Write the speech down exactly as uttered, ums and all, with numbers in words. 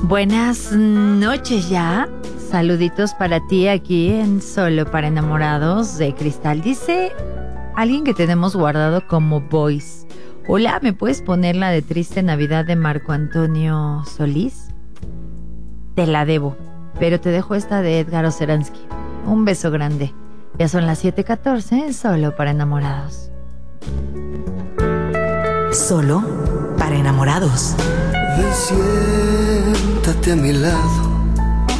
Buenas noches ya. Saluditos para ti aquí en Solo para Enamorados de Cristal. Dice alguien que tenemos guardado como voice. Hola, ¿me puedes poner la de Triste Navidad de Marco Antonio Solís? Te la debo, pero te dejo esta de Edgar Oceransky. Un beso grande. Ya son las siete catorce, Solo para Enamorados. Solo para Enamorados. Ven, siéntate a mi lado.